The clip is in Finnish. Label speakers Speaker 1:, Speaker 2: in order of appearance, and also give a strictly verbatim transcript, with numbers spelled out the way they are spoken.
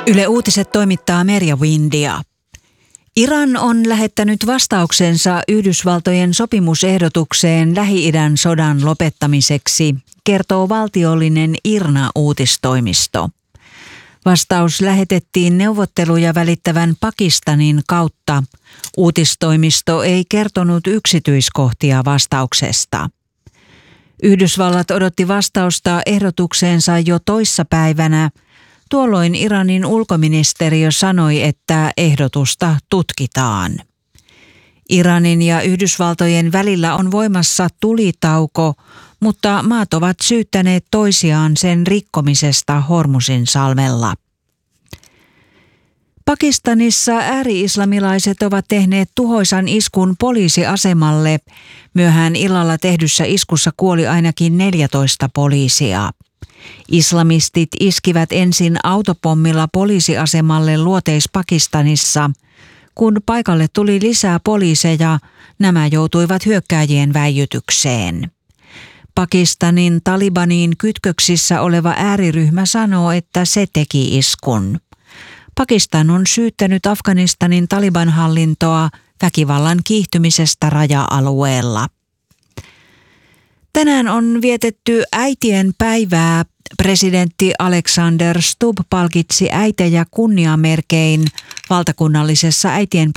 Speaker 1: Yle Uutiset toimittaa Merja Windia. Iran on lähettänyt vastauksensa Yhdysvaltojen sopimusehdotukseen Lähi-idän sodan lopettamiseksi, kertoo valtiollinen IRNA-uutistoimisto. Vastaus lähetettiin neuvotteluja välittävän Pakistanin kautta. Uutistoimisto ei kertonut yksityiskohtia vastauksesta. Yhdysvallat odotti vastausta ehdotukseensa jo toissapäivänä. Tuolloin Iranin ulkoministeriö sanoi, että ehdotusta tutkitaan. Iranin ja Yhdysvaltojen välillä on voimassa tulitauko, mutta maat ovat syyttäneet toisiaan sen rikkomisesta Hormuzin salmella. Pakistanissa ääri-islamilaiset ovat tehneet tuhoisan iskun poliisiasemalle. Myöhään illalla tehdyssä iskussa kuoli ainakin neljätoista poliisia. Islamistit iskivät ensin autopommilla poliisiasemalle Luoteis-Pakistanissa. Kun paikalle tuli lisää poliiseja, nämä joutuivat hyökkääjien väijytykseen. Pakistanin Talibaniin kytköksissä oleva ääriryhmä sanoo, että se teki iskun. Pakistan on syyttänyt Afganistanin Taliban-hallintoa väkivallan kiihtymisestä raja-alueella. Tänään on vietetty äitien päivää. Presidentti Alexander Stubb palkitsi äitejä kunniamerkein valtakunnallisessa äitienpäivän